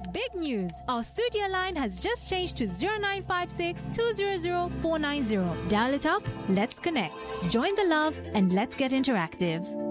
Big news! Our studio line has just changed to 0956 200 490. Dial it up, let's connect. Join the love and let's get interactive.